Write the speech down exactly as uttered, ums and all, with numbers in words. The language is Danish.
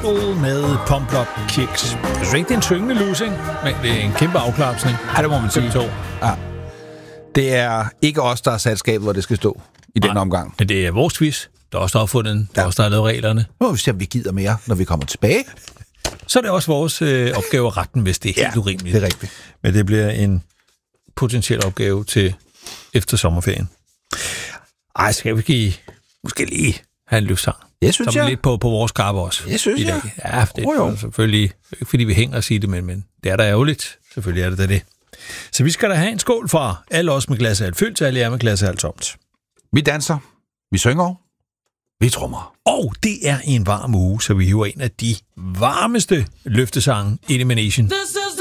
People med Pump Up Kicks. Jeg synes ikke, det er en tyngende losing, men det er en kæmpe afklapsning. Ja, det må man sige. Ja. Det er ikke os, der har sat skabet, hvor det skal stå i den omgang. Men det er vores quiz. Der er også der har fundet den. Der er ja. også der har lavet reglerne. Nu må vi se, om vi gider mere, når vi kommer tilbage. Så er det også vores øh, opgave at retten, hvis det er helt ja, urimeligt. det er rigtigt. Men det bliver en potentiel opgave til efter sommerferien. Ej, skal vi ikke måske lige have en løftsang? Det synes jeg. Lidt på, på vores kappe også. Det synes i dag. jeg. Ja, det er oh, selvfølgelig ikke, fordi vi hænger og siger det, men, men det er da ærgerligt. Selvfølgelig er det da det. Så vi skal da have en skål fra alle os med glas af alt fyldt, til alle jer med glas af alt tomt. Vi danser, vi synger, vi trommer. Og det er en varm uge, så vi hiver en af de varmeste løftesange, Elimination.